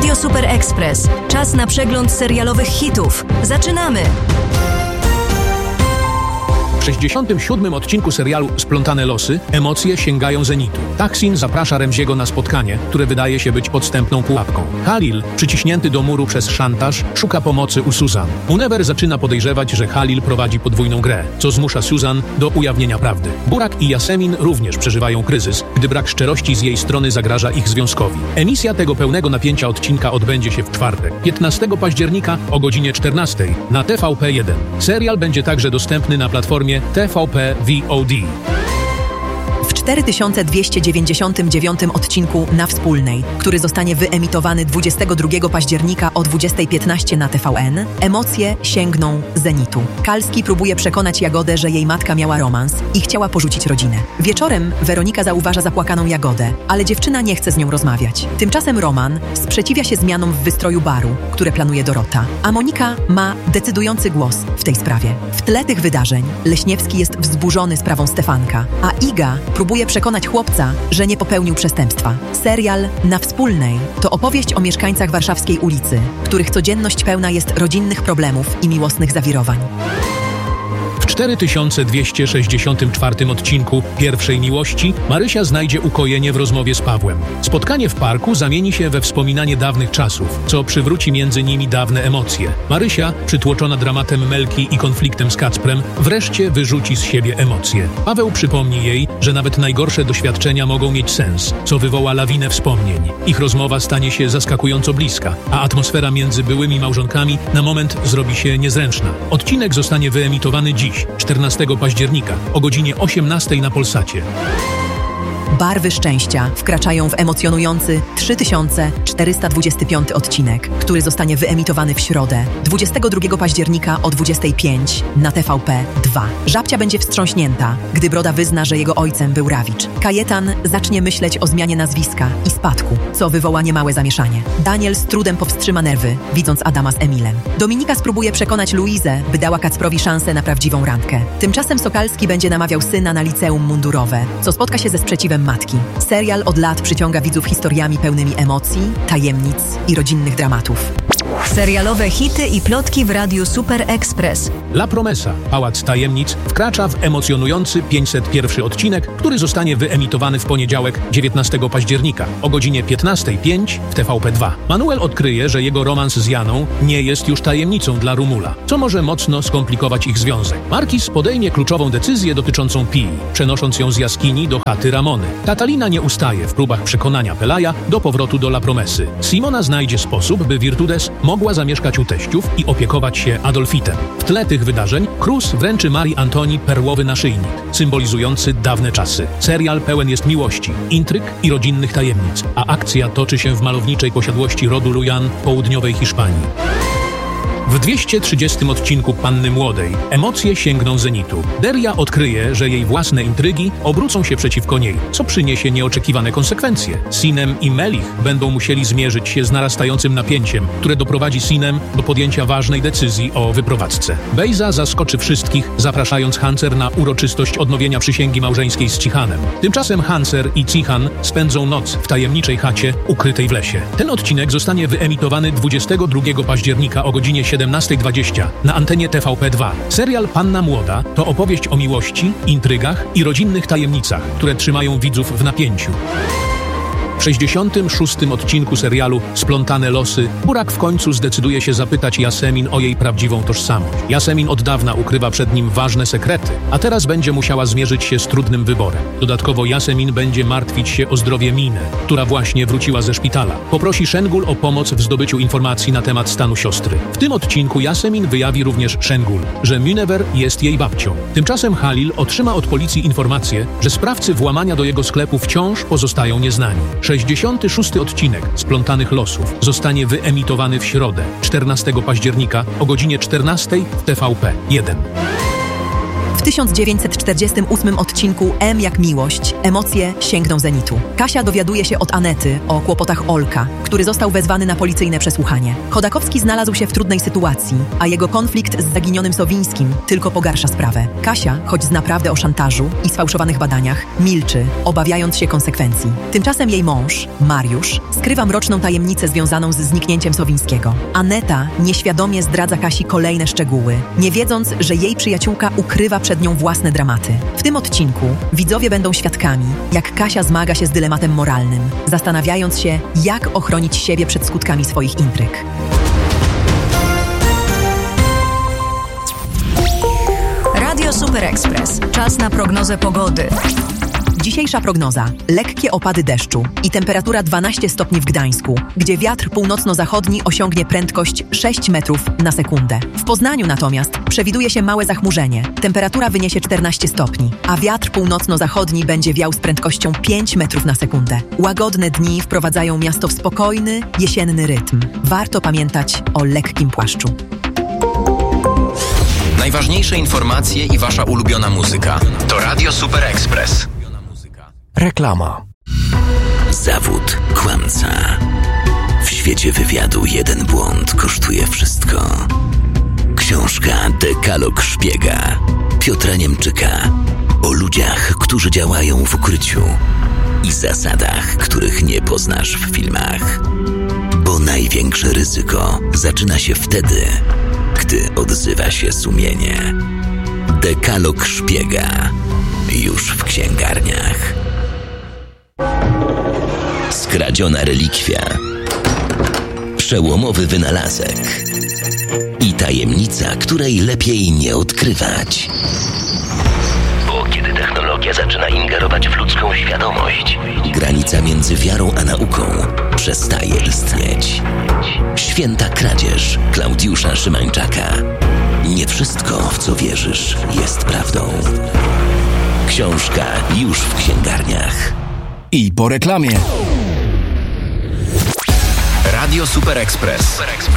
Radio Super Express. Czas na przegląd serialowych hitów. Zaczynamy! W 67. odcinku serialu Splątane losy emocje sięgają zenitu. Taksin zaprasza Remziego na spotkanie, które wydaje się być podstępną pułapką. Halil, przyciśnięty do muru przez szantaż, szuka pomocy u Susan. Munewer zaczyna podejrzewać, że Halil prowadzi podwójną grę, co zmusza Susan do ujawnienia prawdy. Burak i Yasemin również przeżywają kryzys, gdy brak szczerości z jej strony zagraża ich związkowi. Emisja tego pełnego napięcia odcinka odbędzie się w czwartek, 15 października o godzinie 14 na TVP1. Serial będzie także dostępny na platformie TVP VOD. W 4299 odcinku Na Wspólnej, który zostanie wyemitowany 22 października o 20:15 na TVN, emocje sięgną zenitu. Kalski próbuje przekonać Jagodę, że jej matka miała romans i chciała porzucić rodzinę. Wieczorem Weronika zauważa zapłakaną Jagodę, ale dziewczyna nie chce z nią rozmawiać. Tymczasem Roman sprzeciwia się zmianom w wystroju baru, które planuje Dorota, a Monika ma decydujący głos w tej sprawie. W tle tych wydarzeń Leśniewski jest wzburzony sprawą Stefanka, a Iga próbuje przekonać chłopca, że nie popełnił przestępstwa. Serial Na Wspólnej to opowieść o mieszkańcach warszawskiej ulicy, których codzienność pełna jest rodzinnych problemów i miłosnych zawirowań. W 4264 odcinku Pierwszej Miłości Marysia znajdzie ukojenie w rozmowie z Pawłem. Spotkanie w parku zamieni się we wspominanie dawnych czasów, co przywróci między nimi dawne emocje. Marysia, przytłoczona dramatem Melki i konfliktem z Kacprem, wreszcie wyrzuci z siebie emocje. Paweł przypomni jej, że nawet najgorsze doświadczenia mogą mieć sens, co wywoła lawinę wspomnień. Ich rozmowa stanie się zaskakująco bliska, a atmosfera między byłymi małżonkami na moment zrobi się niezręczna. Odcinek zostanie wyemitowany dziś, 14 października, o godzinie 18 na Polsacie. Barwy szczęścia wkraczają w emocjonujący 3425 odcinek, który zostanie wyemitowany w środę, 22 października o 20:05 na TVP2. Żabcia będzie wstrząśnięta, gdy Broda wyzna, że jego ojcem był Rawicz. Kajetan zacznie myśleć o zmianie nazwiska i spadku, co wywoła niemałe zamieszanie. Daniel z trudem powstrzyma nerwy, widząc Adama z Emilem. Dominika spróbuje przekonać Luizę, by dała Kacprowi szansę na prawdziwą randkę. Tymczasem Sokalski będzie namawiał syna na liceum mundurowe, co spotka się ze sprzeciwem matki. Serial od lat przyciąga widzów historiami pełnymi emocji, tajemnic i rodzinnych dramatów. Serialowe hity i plotki w Radiu Super Express. La Promesa, Pałac Tajemnic, wkracza w emocjonujący 501 odcinek, który zostanie wyemitowany w poniedziałek, 19 października o godzinie 15:05 w TVP2. Manuel odkryje, że jego romans z Janą nie jest już tajemnicą dla Rumula, co może mocno skomplikować ich związek. Markiz podejmie kluczową decyzję dotyczącą Pii, przenosząc ją z jaskini do chaty Ramony. Katalina nie ustaje w próbach przekonania Pelaja do powrotu do La Promesy. Simona znajdzie sposób, by Virtudes mogła zamieszkać u teściów i opiekować się Adolfitem. W tle tych wydarzeń Cruz wręczy Marii Antoni perłowy naszyjnik, symbolizujący dawne czasy. Serial pełen jest miłości, intryg i rodzinnych tajemnic, a akcja toczy się w malowniczej posiadłości rodu Lujan południowej Hiszpanii. W 230 odcinku Panny Młodej emocje sięgną zenitu. Deria odkryje, że jej własne intrygi obrócą się przeciwko niej, co przyniesie nieoczekiwane konsekwencje. Sinem i Melich będą musieli zmierzyć się z narastającym napięciem, które doprowadzi Sinem do podjęcia ważnej decyzji o wyprowadzce. Bejza zaskoczy wszystkich, zapraszając Hanser na uroczystość odnowienia przysięgi małżeńskiej z Cichanem. Tymczasem Hanser i Cichan spędzą noc w tajemniczej chacie ukrytej w lesie. Ten odcinek zostanie wyemitowany 22 października o godzinie 17:20 na antenie TVP2. Serial Panna Młoda to opowieść o miłości, intrygach i rodzinnych tajemnicach, które trzymają widzów w napięciu. W 66. odcinku serialu Splątane losy Burak w końcu zdecyduje się zapytać Yasemin o jej prawdziwą tożsamość. Yasemin od dawna ukrywa przed nim ważne sekrety, a teraz będzie musiała zmierzyć się z trudnym wyborem. Dodatkowo Yasemin będzie martwić się o zdrowie Miny, która właśnie wróciła ze szpitala. Poprosi Szengul o pomoc w zdobyciu informacji na temat stanu siostry. W tym odcinku Yasemin wyjawi również Szengul, że Munewer jest jej babcią. Tymczasem Halil otrzyma od policji informację, że sprawcy włamania do jego sklepu wciąż pozostają nieznani. 66. odcinek Splątanych losów zostanie wyemitowany w środę, 14 października o godzinie 14 w TVP1. W 1948 odcinku M jak miłość, emocje sięgną zenitu. Kasia dowiaduje się od Anety o kłopotach Olka, który został wezwany na policyjne przesłuchanie. Chodakowski znalazł się w trudnej sytuacji, a jego konflikt z zaginionym Sowińskim tylko pogarsza sprawę. Kasia, choć zna prawdę o szantażu i sfałszowanych badaniach, milczy, obawiając się konsekwencji. Tymczasem jej mąż, Mariusz, skrywa mroczną tajemnicę związaną z zniknięciem Sowińskiego. Aneta nieświadomie zdradza Kasi kolejne szczegóły, nie wiedząc, że jej przyjaciółka ukrywa przed nią własne dramaty. W tym odcinku widzowie będą świadkami, jak Kasia zmaga się z dylematem moralnym, zastanawiając się, jak ochronić siebie przed skutkami swoich intryg. Radio Super Express. Czas na prognozę pogody. Dzisiejsza prognoza. Lekkie opady deszczu i temperatura 12 stopni w Gdańsku, gdzie wiatr północno-zachodni osiągnie prędkość 6 metrów na sekundę. W Poznaniu natomiast przewiduje się małe zachmurzenie. Temperatura wyniesie 14 stopni, a wiatr północno-zachodni będzie wiał z prędkością 5 metrów na sekundę. Łagodne dni wprowadzają miasto w spokojny, jesienny rytm. Warto pamiętać o lekkim płaszczu. Najważniejsze informacje i wasza ulubiona muzyka to Radio Super Express. Reklama. Zawód kłamca. W świecie wywiadu jeden błąd kosztuje wszystko. Książka Dekalog szpiega Piotra Niemczyka o ludziach, którzy działają w ukryciu i zasadach, których nie poznasz w filmach. Bo największe ryzyko zaczyna się wtedy, gdy odzywa się sumienie. Dekalog szpiega już w księgarniach. Skradziona relikwia, przełomowy wynalazek i tajemnica, której lepiej nie odkrywać. Bo kiedy technologia zaczyna ingerować w ludzką świadomość, granica między wiarą a nauką przestaje istnieć. Święta kradzież Klaudiusza Szymańczaka. Nie wszystko, w co wierzysz, jest prawdą. Książka już w księgarniach. I po reklamie. Radio Super Express.